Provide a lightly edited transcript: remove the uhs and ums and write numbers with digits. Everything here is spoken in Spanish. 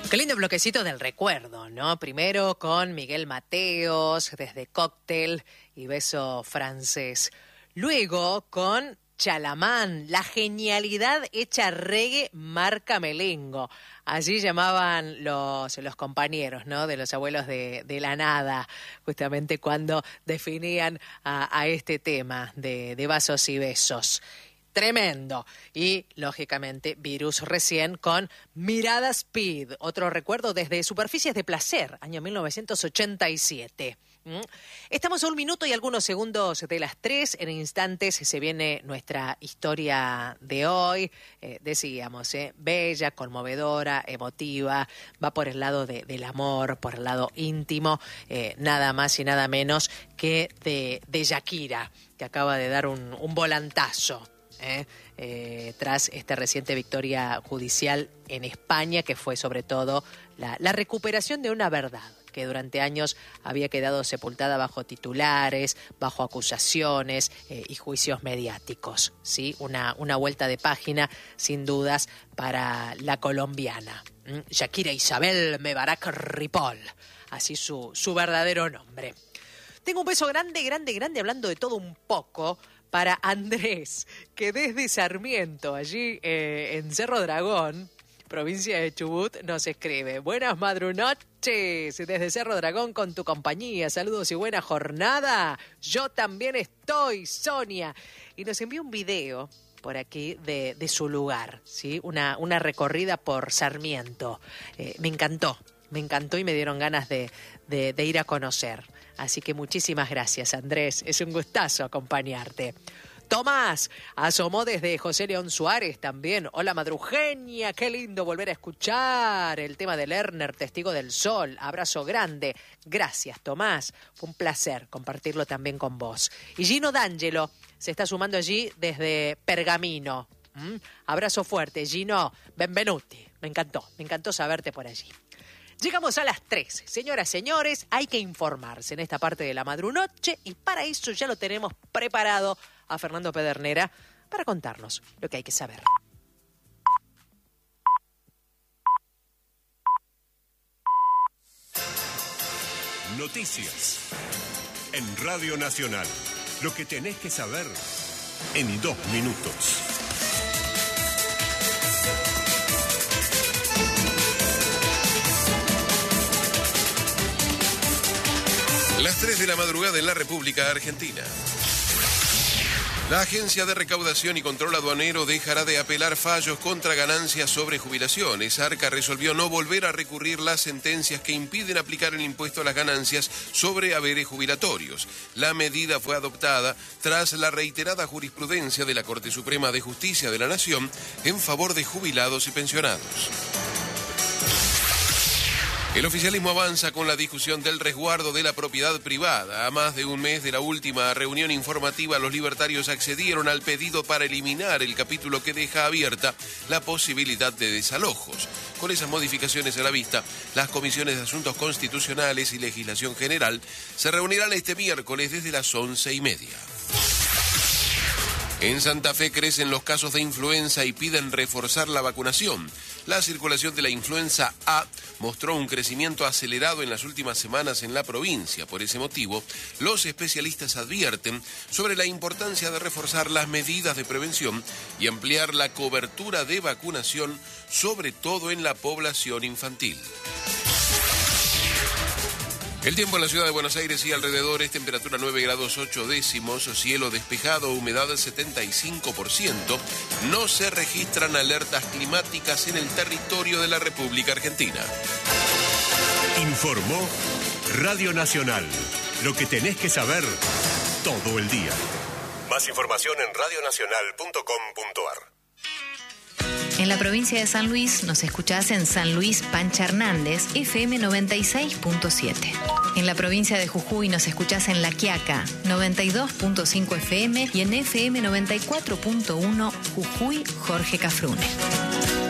Qué lindo bloquecito del recuerdo, ¿no? Primero con Miguel Mateos, desde Cóctel y Beso Francés. Luego con Chalamán, la genialidad hecha reggae marca Melengo. Allí llamaban los compañeros, ¿no? De los abuelos de la nada, justamente cuando definían a este tema de vasos y besos. Tremendo. Y, lógicamente, Virus recién con Mirada Speed. Otro recuerdo desde Superficies de Placer, año 1987. Estamos a 1 minuto y algunos segundos de las 3. En instantes se viene nuestra historia de hoy. Decíamos, bella, conmovedora, emotiva. Va por el lado del amor, por el lado íntimo. Nada más y nada menos que de Shakira, que acaba de dar un volantazo. Tras esta reciente victoria judicial en España, que fue sobre todo la recuperación de una verdad que durante años había quedado sepultada bajo titulares, bajo acusaciones y juicios mediáticos. ¿Sí? Una vuelta de página, sin dudas, para la colombiana. Shakira Isabel Mebarak Ripoll, así su verdadero nombre. Tengo un beso grande, grande, grande, hablando de todo un poco, para Andrés, que desde Sarmiento, allí en Cerro Dragón, provincia de Chubut, nos escribe: buenas madrunoches desde Cerro Dragón con tu compañía, saludos y buena jornada. Yo también estoy, Sonia. Y nos envió un video por aquí de su lugar, ¿sí? Una recorrida por Sarmiento. Me encantó y me dieron ganas de ir a conocer. Así que muchísimas gracias, Andrés. Es un gustazo acompañarte. Tomás asomó desde José León Suárez también. Hola, madrugenia. Qué lindo volver a escuchar el tema de Lerner, Testigo del Sol. Abrazo grande. Gracias, Tomás. Fue un placer compartirlo también con vos. Y Gino D'Angelo se está sumando allí desde Pergamino. Abrazo fuerte, Gino. Benvenuti. Me encantó saberte por allí. Llegamos a las 3. Señoras, señores, hay que informarse en esta parte de la madrunoche y para eso ya lo tenemos preparado a Fernando Pedernera para contarnos lo que hay que saber. Noticias en Radio Nacional. Lo que tenés que saber en 2 minutos. Las 3 de la madrugada en la República Argentina. La Agencia de Recaudación y Control Aduanero dejará de apelar fallos contra ganancias sobre jubilaciones. Arca resolvió no volver a recurrir las sentencias que impiden aplicar el impuesto a las ganancias sobre haberes jubilatorios. La medida fue adoptada tras la reiterada jurisprudencia de la Corte Suprema de Justicia de la Nación en favor de jubilados y pensionados. El oficialismo avanza con la discusión del resguardo de la propiedad privada. A más de un mes de la última reunión informativa, los libertarios accedieron al pedido para eliminar el capítulo que deja abierta la posibilidad de desalojos. Con esas modificaciones a la vista, las comisiones de Asuntos Constitucionales y Legislación General se reunirán este miércoles desde las 11:30. En Santa Fe crecen los casos de influenza y piden reforzar la vacunación. La circulación de la influenza A mostró un crecimiento acelerado en las últimas semanas en la provincia. Por ese motivo, los especialistas advierten sobre la importancia de reforzar las medidas de prevención y ampliar la cobertura de vacunación, sobre todo en la población infantil. El tiempo en la ciudad de Buenos Aires y alrededores, temperatura 9 grados 8 décimos, cielo despejado, humedad 75%. No se registran alertas climáticas en el territorio de la República Argentina. Informó Radio Nacional. Lo que tenés que saber todo el día. Más información en radionacional.com.ar. En la provincia de San Luis nos escuchás en San Luis Pancha Hernández, FM 96.7. En la provincia de Jujuy nos escuchás en La Quiaca, 92.5 FM y en FM 94.1 Jujuy Jorge Cafrune.